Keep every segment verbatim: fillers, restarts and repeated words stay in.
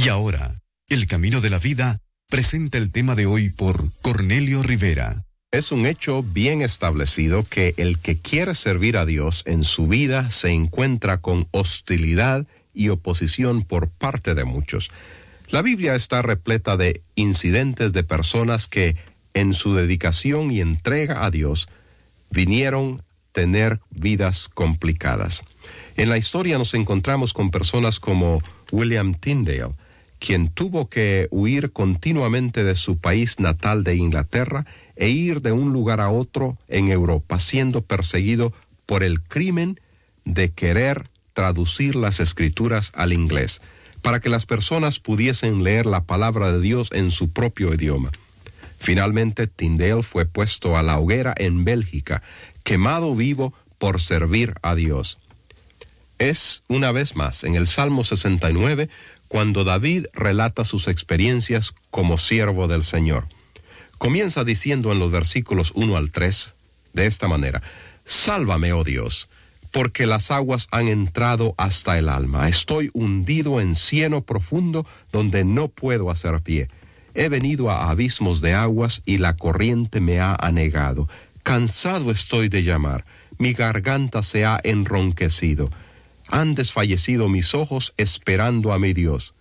Y ahora, El Camino de la Vida presenta el tema de hoy por Cornelio Rivera. Es un hecho bien establecido que el que quiere servir a Dios en su vida se encuentra con hostilidad y oposición por parte de muchos. La Biblia está repleta de incidentes de personas que, en su dedicación y entrega a Dios, vinieron a tener vidas complicadas. En la historia nos encontramos con personas como William Tyndale, quien tuvo que huir continuamente de su país natal de Inglaterra e ir de un lugar a otro en Europa, siendo perseguido por el crimen de querer traducir las escrituras al inglés, para que las personas pudiesen leer la palabra de Dios en su propio idioma. Finalmente, Tyndale fue puesto a la hoguera en Bélgica, quemado vivo por servir a Dios. Es, una vez más, en el Salmo sesenta y nueve, cuando David relata sus experiencias como siervo del Señor. Comienza diciendo en los versículos uno al tres, de esta manera: Sálvame, oh Dios, porque las aguas han entrado hasta el alma. Estoy hundido en cieno profundo donde no puedo hacer pie. He venido a abismos de aguas y la corriente me ha anegado. Cansado estoy de llamar, mi garganta se ha enronquecido. Han desfallecido mis ojos esperando a mi Dios.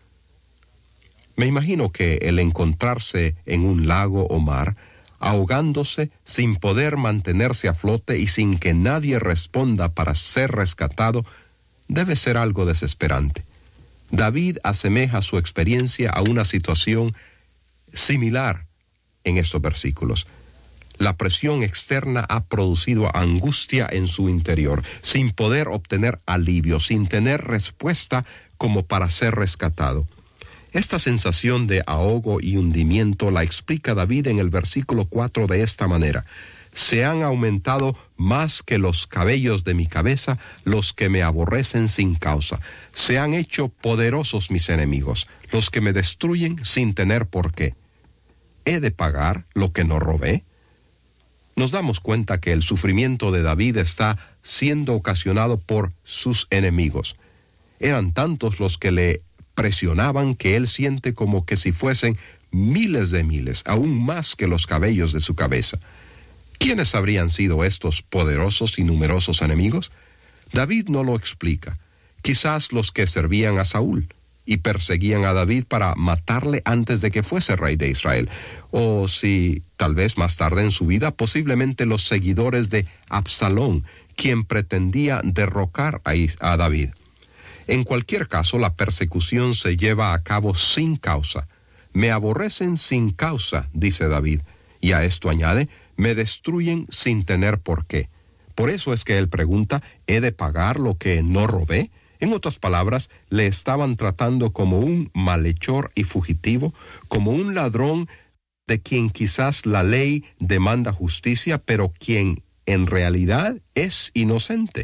Me imagino que el encontrarse en un lago o mar, ahogándose sin poder mantenerse a flote y sin que nadie responda para ser rescatado, debe ser algo desesperante. David asemeja su experiencia a una situación similar en estos versículos. La presión externa ha producido angustia en su interior, sin poder obtener alivio, sin tener respuesta como para ser rescatado. Esta sensación de ahogo y hundimiento la explica David en el versículo cuatro de esta manera: Se han aumentado más que los cabellos de mi cabeza los que me aborrecen sin causa. Se han hecho poderosos mis enemigos, los que me destruyen sin tener por qué. ¿He de pagar lo que no robé? Nos damos cuenta que el sufrimiento de David está siendo ocasionado por sus enemigos. Eran tantos los que le presionaban que él siente como que si fuesen miles de miles, aún más que los cabellos de su cabeza. ¿Quiénes habrían sido estos poderosos y numerosos enemigos? David no lo explica. Quizás los que servían a Saúl y perseguían a David para matarle antes de que fuese rey de Israel. O si, tal vez más tarde en su vida, posiblemente los seguidores de Absalón, quien pretendía derrocar a, a David. En cualquier caso, la persecución se lleva a cabo sin causa. Me aborrecen sin causa, dice David, y a esto añade, me destruyen sin tener por qué. Por eso es que él pregunta, ¿he de pagar lo que no robé? En otras palabras, le estaban tratando como un malhechor y fugitivo, como un ladrón de quien quizás la ley demanda justicia, pero quien en realidad es inocente.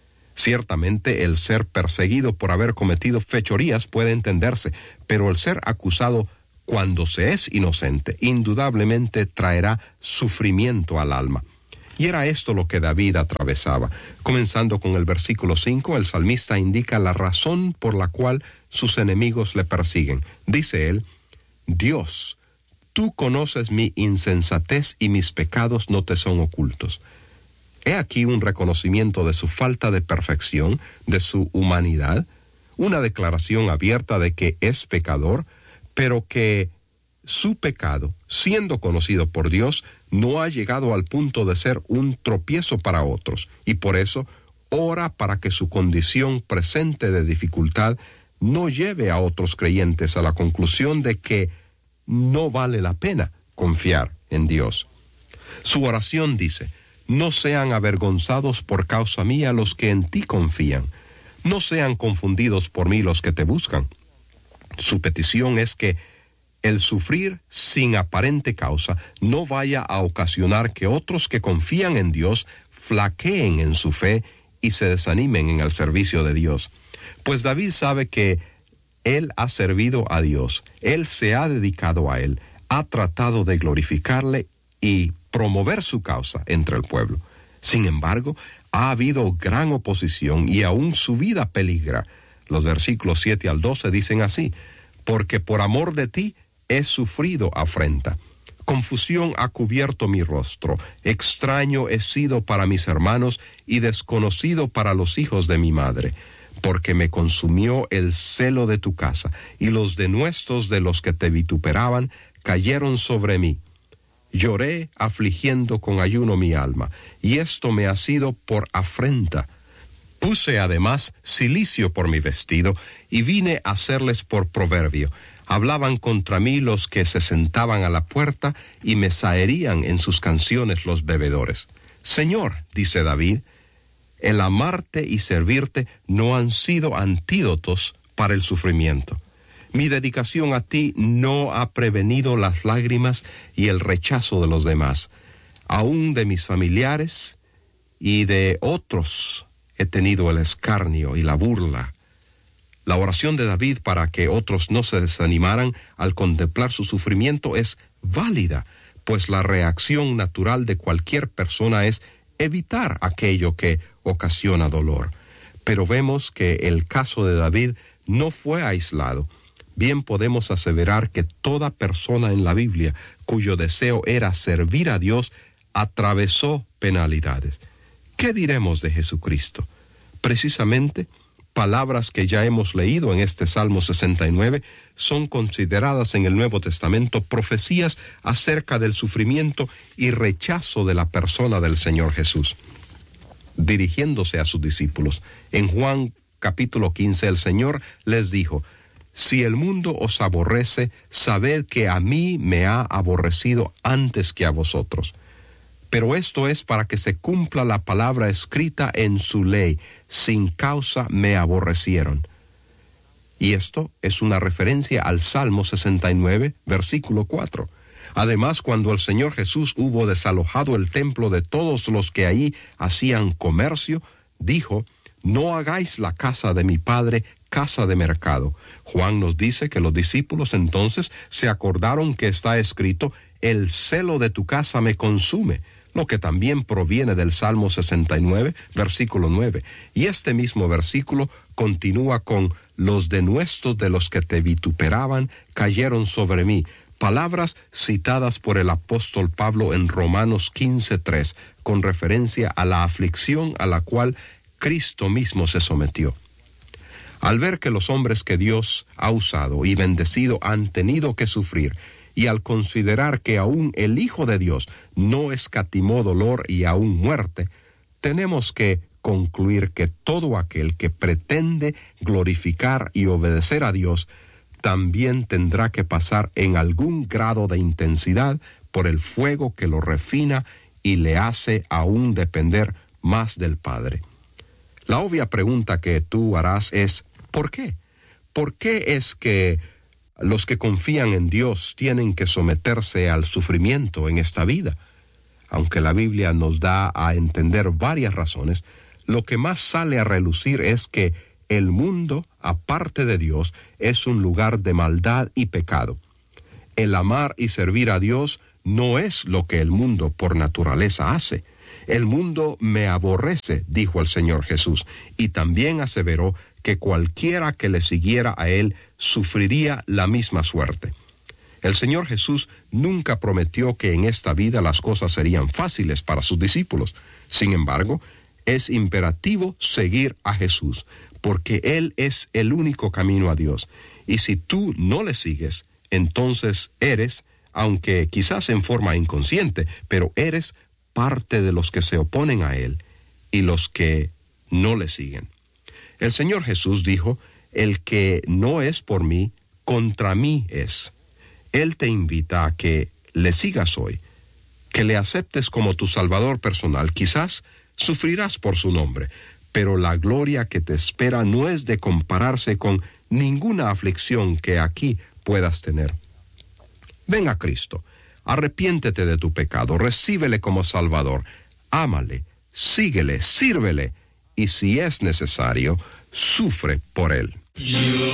Ciertamente el ser perseguido por haber cometido fechorías puede entenderse, pero el ser acusado cuando se es inocente indudablemente traerá sufrimiento al alma. Y era esto lo que David atravesaba. Comenzando con el versículo cinco, el salmista indica la razón por la cual sus enemigos le persiguen. Dice él: Dios, tú conoces mi insensatez y mis pecados no te son ocultos. He aquí un reconocimiento de su falta de perfección, de su humanidad, una declaración abierta de que es pecador, pero que su pecado, siendo conocido por Dios, no ha llegado al punto de ser un tropiezo para otros, y por eso ora para que su condición presente de dificultad no lleve a otros creyentes a la conclusión de que no vale la pena confiar en Dios. Su oración dice: no sean avergonzados por causa mía los que en ti confían, no sean confundidos por mí los que te buscan. Su petición es que el sufrir sin aparente causa no vaya a ocasionar que otros que confían en Dios flaqueen en su fe y se desanimen en el servicio de Dios. Pues David sabe que él ha servido a Dios, él se ha dedicado a él, ha tratado de glorificarle y promover su causa entre el pueblo. Sin embargo, ha habido gran oposición y aún su vida peligra. Los versículos siete al doce dicen así: porque por amor de ti he sufrido afrenta. Confusión ha cubierto mi rostro, extraño he sido para mis hermanos y desconocido para los hijos de mi madre, porque me consumió el celo de tu casa, y los denuestos de los que te vituperaban cayeron sobre mí. Lloré afligiendo con ayuno mi alma, y esto me ha sido por afrenta. Puse además cilicio por mi vestido, y vine a hacerles por proverbio. Hablaban contra mí los que se sentaban a la puerta, y me zaherían en sus canciones los bebedores. Señor, dice David, el amarte y servirte no han sido antídotos para el sufrimiento. Mi dedicación a ti no ha prevenido las lágrimas y el rechazo de los demás. Aún de mis familiares y de otros he tenido el escarnio y la burla. La oración de David para que otros no se desanimaran al contemplar su sufrimiento es válida, pues la reacción natural de cualquier persona es evitar aquello que ocasiona dolor. Pero vemos que el caso de David no fue aislado. Bien podemos aseverar que toda persona en la Biblia cuyo deseo era servir a Dios atravesó penalidades. ¿Qué diremos de Jesucristo? Precisamente, palabras que ya hemos leído en este Salmo sesenta y nueve son consideradas en el Nuevo Testamento profecías acerca del sufrimiento y rechazo de la persona del Señor Jesús. Dirigiéndose a sus discípulos, en Juan capítulo quince, el Señor les dijo: si el mundo os aborrece, sabed que a mí me ha aborrecido antes que a vosotros. Pero esto es para que se cumpla la palabra escrita en su ley: sin causa me aborrecieron. Y esto es una referencia al Salmo sesenta y nueve, versículo cuatro. Además, cuando el Señor Jesús hubo desalojado el templo de todos los que allí hacían comercio, dijo: no hagáis la casa de mi Padre casa de mercado. Juan nos dice que los discípulos entonces se acordaron que está escrito: el celo de tu casa me consume, lo que también proviene del Salmo sesenta y nueve, versículo nueve. Y este mismo versículo continúa con: los denuestos de los que te vituperaban cayeron sobre mí. Palabras citadas por el apóstol Pablo en Romanos quince tres, con referencia a la aflicción a la cual Cristo mismo se sometió. Al ver que los hombres que Dios ha usado y bendecido han tenido que sufrir, y al considerar que aún el Hijo de Dios no escatimó dolor y aún muerte, tenemos que concluir que todo aquel que pretende glorificar y obedecer a Dios también tendrá que pasar en algún grado de intensidad por el fuego que lo refina y le hace aún depender más del Padre. La obvia pregunta que tú harás es: ¿por qué? ¿Por qué es que los que confían en Dios tienen que someterse al sufrimiento en esta vida? Aunque la Biblia nos da a entender varias razones, lo que más sale a relucir es que el mundo, aparte de Dios, es un lugar de maldad y pecado. El amar y servir a Dios no es lo que el mundo por naturaleza hace. El mundo me aborrece, dijo el Señor Jesús, y también aseveró que cualquiera que le siguiera a él sufriría la misma suerte. El Señor Jesús nunca prometió que en esta vida las cosas serían fáciles para sus discípulos. Sin embargo, es imperativo seguir a Jesús, porque Él es el único camino a Dios. Y si tú no le sigues, entonces eres, aunque quizás en forma inconsciente, pero eres parte de los que se oponen a Él y los que no le siguen. El Señor Jesús dijo: el que no es por mí, contra mí es. Él te invita a que le sigas hoy, que le aceptes como tu Salvador personal. Quizás sufrirás por su nombre, pero la gloria que te espera no es de compararse con ninguna aflicción que aquí puedas tener. Ven a Cristo, arrepiéntete de tu pecado, recíbele como Salvador, ámale, síguele, sírvele, y si es necesario, sufre por él.